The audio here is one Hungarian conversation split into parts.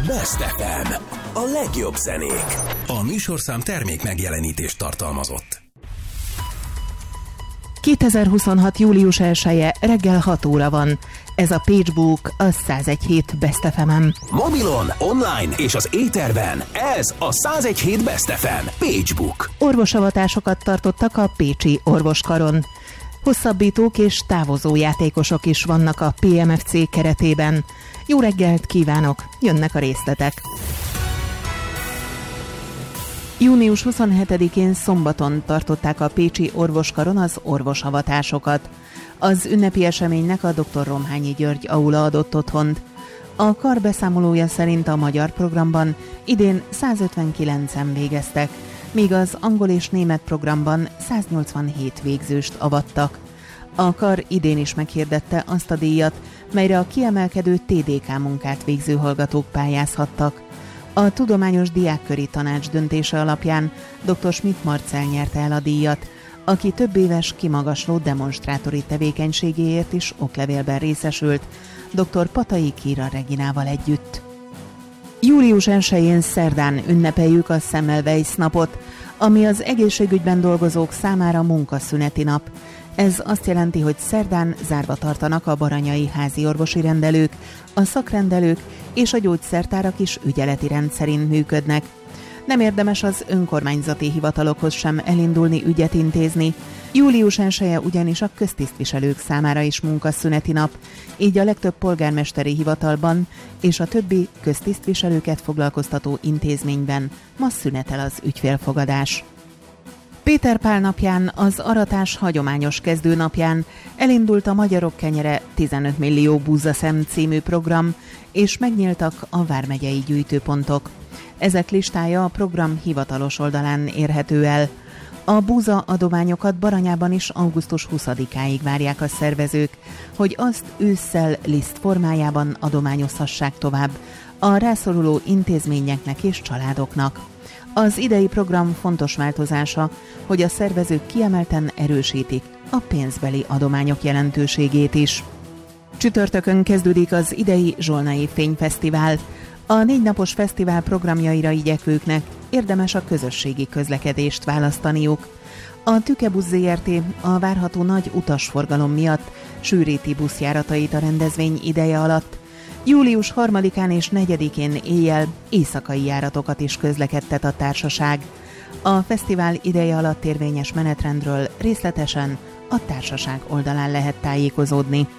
Best FM. A legjobb zenék. A műsorszám termék megjelenítést tartalmazott. 2026. július 1-e reggel 6 óra van. Ez a PageBook, a 101.7 Best FM-en. Mobilon, online és az éterben. Ez a 101.7 Best FM. PageBook. Orvosavatásokat tartottak a pécsi orvoskaron. Hosszabbítók és távozó játékosok is vannak a PMFC keretében. Jó reggelt kívánok, jönnek a részletek. Június 27-én szombaton tartották a pécsi orvoskaron az orvosavatásokat. Az ünnepi eseménynek a Dr. Romhányi György aula adott otthont. A kar beszámolója szerint a magyar programban idén 159-en végeztek, míg az angol és német programban 187 végzőst avattak. A kar idén is meghirdette azt a díjat, melyre a kiemelkedő TDK munkát végző hallgatók pályázhattak. A Tudományos Diákköri Tanács döntése alapján dr. Schmidt Marcell nyerte el a díjat, aki több éves kimagasló demonstrátori tevékenységéért is oklevélben részesült, dr. Patai Kira Reginával együtt. Július 1-én szerdán ünnepeljük a Semmelweis napot, ami az egészségügyben dolgozók számára munkaszüneti nap. Ez azt jelenti, hogy szerdán zárva tartanak a baranyai házi orvosi rendelők, a szakrendelők és a gyógyszertárak is ügyeleti rend szerint működnek. Nem érdemes az önkormányzati hivatalokhoz sem elindulni ügyet intézni. Július 1-e ugyanis a köztisztviselők számára is munkaszüneti nap, így a legtöbb polgármesteri hivatalban és a többi köztisztviselőket foglalkoztató intézményben ma szünetel az ügyfélfogadás. Péter Pál napján, az aratás hagyományos kezdőnapján elindult a Magyarok kenyere 15 millió búzaszem című program, és megnyíltak a vármegyei gyűjtőpontok. Ezek listája a program hivatalos oldalán érhető el. A búza adományokat Baranyában is augusztus 20-áig várják a szervezők, hogy azt ősszel liszt formájában adományozhassák tovább a rászoruló intézményeknek és családoknak. Az idei program fontos változása, hogy a szervezők kiemelten erősítik a pénzbeli adományok jelentőségét is. Csütörtökön kezdődik az idei Zsolnai Fényfesztivál. A 4 napos fesztivál programjaira igyekvőknek érdemes a közösségi közlekedést választaniuk. A Tükebusz Zrt. A várható nagy utasforgalom miatt sűríti buszjáratait a rendezvény ideje alatt. Július 3-án és 4-én éjjel éjszakai járatokat is közlekedtet a társaság. A fesztivál ideje alatt érvényes menetrendről részletesen a társaság oldalán lehet tájékozódni.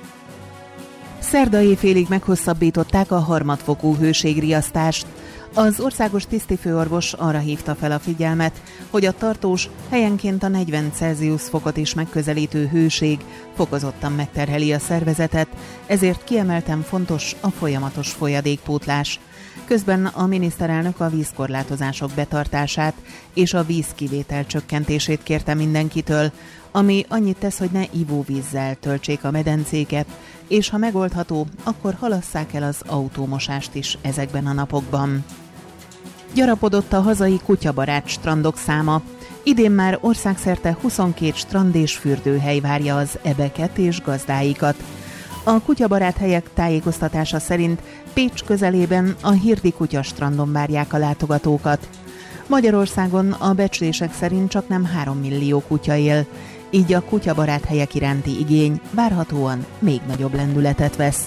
Szerda éjfélig meghosszabbították a harmadfokú hőségriasztást. Az országos tisztifőorvos arra hívta fel a figyelmet, hogy a tartós, helyenként a 40 Celsius fokot is megközelítő hőség fokozottan megterheli a szervezetet, ezért kiemelten fontos a folyamatos folyadékpótlás. Közben a miniszterelnök a vízkorlátozások betartását és a vízkivétel csökkentését kérte mindenkitől, ami annyit tesz, hogy ne ivóvízzel töltsék a medencéket, és ha megoldható, akkor halasszák el az autómosást is ezekben a napokban. Gyarapodott a hazai kutyabarát strandok száma. Idén már országszerte 22 strand és fürdőhely várja az ebeket és gazdáikat. A kutyabarát helyek tájékoztatása szerint Pécs közelében a Hirdi kutyastrandon várják a látogatókat. Magyarországon a becslések szerint csaknem 3 millió kutya él, így a kutyabarát helyek iránti igény várhatóan még nagyobb lendületet vesz.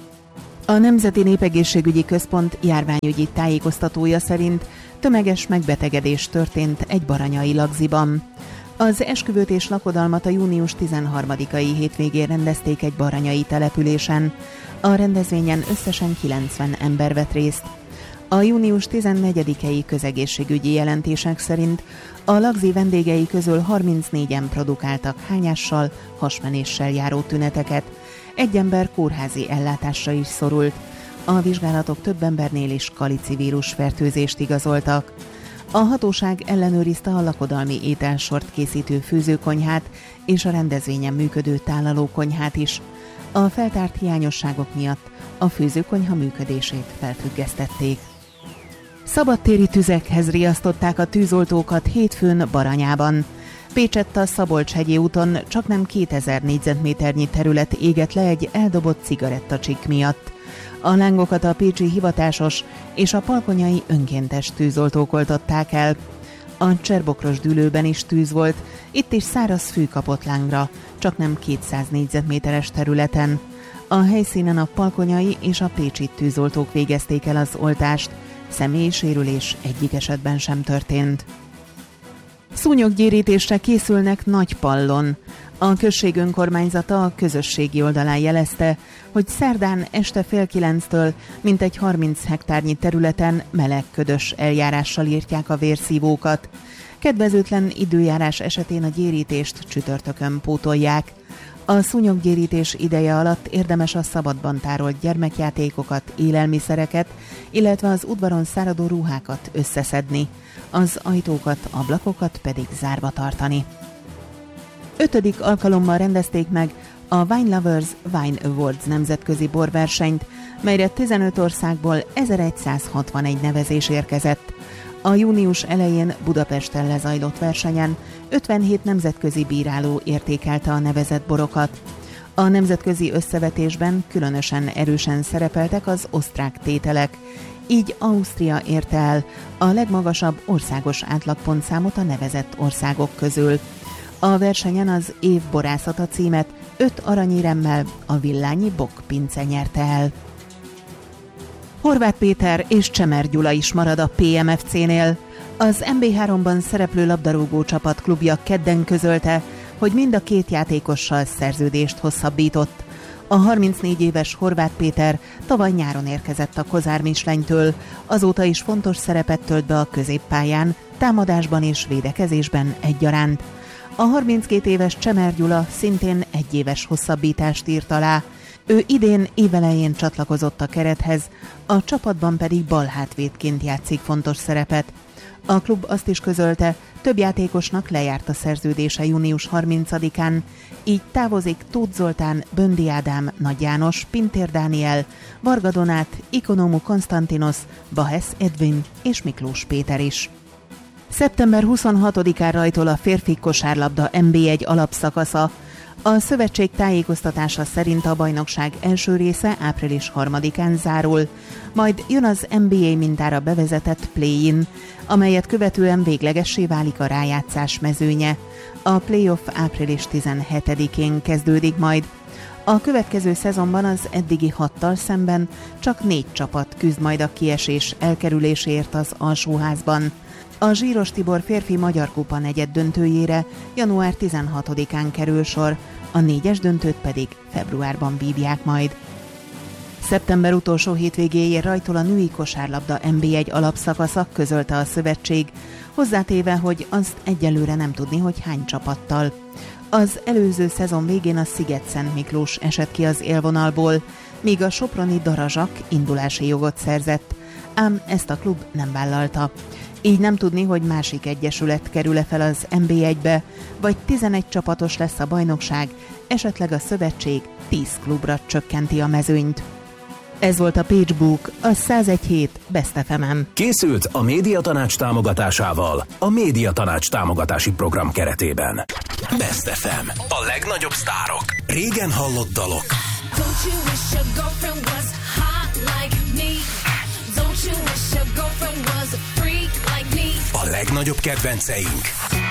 A Nemzeti Népegészségügyi Központ járványügyi tájékoztatója szerint tömeges megbetegedés történt egy baranyai lagziban. Az esküvőt és lakodalmat a június 13-ai hétvégén rendezték egy baranyai településen. A rendezvényen összesen 90 ember vett részt. A június 14-i közegészségügyi jelentések szerint a lagzi vendégei közül 34-en produkáltak hányással, hasmenéssel járó tüneteket. Egy ember kórházi ellátásra is szorult. A vizsgálatok több embernél is kalicivírus fertőzést igazoltak. A hatóság ellenőrizte a lakodalmi ételsort készítő főzőkonyhát és a rendezvényen működő tálalókonyhát is. A feltárt hiányosságok miatt a főzőkonyha működését felfüggesztették. Szabadtéri tüzekhez riasztották a tűzoltókat hétfőn Baranyában. Pécsett a Szabolcs-hegyi úton csaknem 2000 négyzetméternyi terület égett le egy eldobott cigarettacsik miatt. A lángokat a pécsi hivatásos és a palkonyai önkéntes tűzoltók oltották el. A Cserbokros dűlőben is tűz volt, itt is száraz fű kapott lángra, csak nem 200 négyzetméteres területen. A helyszínen a palkonyai és a pécsi tűzoltók végezték el az oltást, személyi sérülés egyik esetben sem történt. Szúnyoggyérítésre készülnek Nagypallon. A község önkormányzata a közösségi oldalán jelezte, hogy szerdán este 8:30 mintegy 30 hektárnyi területen meleg ködös eljárással írtják a vérszívókat. Kedvezőtlen időjárás esetén a gyérítést csütörtökön pótolják. A szúnyoggyérítés ideje alatt érdemes a szabadban tárolt gyermekjátékokat, élelmiszereket, illetve az udvaron száradó ruhákat összeszedni, az ajtókat, ablakokat pedig zárva tartani. 5. alkalommal rendezték meg a Wine Lovers Wine Awards nemzetközi borversenyt, melyre 15 országból 1161 nevezés érkezett. A június elején Budapesten lezajlott versenyen 57 nemzetközi bíráló értékelte a nevezett borokat. A nemzetközi összevetésben különösen erősen szerepeltek az osztrák tételek, így Ausztria érte el a legmagasabb országos átlagpontszámot a nevezett országok közül. A versenyen az év borászata címet 5 aranyéremmel a Villányi Bock pince nyerte el. Horváth Péter és Csemer Gyula is marad a PMFC-nél. Az MB3-ban szereplő labdarúgó csapat klubja kedden közölte, hogy mind a két játékossal szerződést hosszabbított. A 34 éves Horváth Péter tavaly nyáron érkezett a Kozár Mislenytől, azóta is fontos szerepet tölt be a középpályán, támadásban és védekezésben egyaránt. A 32 éves Csemer Gyula szintén 1 éves hosszabbítást írt alá. Ő idén évelején csatlakozott a kerethez, a csapatban pedig balhátvédként játszik fontos szerepet. A klub azt is közölte, több játékosnak lejárt a szerződése június 30-án, így távozik Tóth Zoltán, Böndi Ádám, Nagy János, Pintér Dániel, Varga Donát, Ikonomu Konstantinos, Bahesz Edvin és Miklós Péter is. Szeptember 26-án rajtol a férfi kosárlabda NB1 alapszakasza. A szövetség tájékoztatása szerint a bajnokság első része április 3-án zárul, majd jön az NBA mintára bevezetett play-in, amelyet követően véglegessé válik a rájátszás mezőnye. A playoff április 17-én kezdődik majd. A következő szezonban az eddigi 6-tal szemben csak 4 csapat küzd majd a kiesés elkerüléséért az alsóházban. A Zsíros Tibor férfi Magyar Kupa negyeddöntőjére január 16-án kerül sor, a 4-es döntőt pedig februárban vívják majd. Szeptember utolsó hétvégéjén rajtol a női kosárlabda NB1 alapszakasza, közölte a szövetség, hozzátéve, hogy azt egyelőre nem tudni, hogy hány csapattal. Az előző szezon végén a Sziget-Szent Miklós esett ki az élvonalból, míg a soproni Darazsak indulási jogot szerzett, ám ezt a klub nem vállalta. Így nem tudni, hogy másik egyesület kerül-e fel az NB1-be, vagy 11 csapatos lesz a bajnokság, esetleg a szövetség 10 klubra csökkenti a mezőnyt. Ez volt a PageBook, a 101.7 Best FM-en. Készült a Médiatanács támogatásával, a Médiatanács támogatási program keretében. Best FM, a legnagyobb sztárok, régen hallott dalok. A legnagyobb kedvenceink.